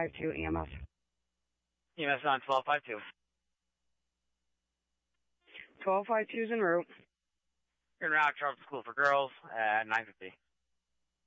1252 EMS. EMS on 1252. 1252 is en route. You're en route, Charles School for Girls at 950.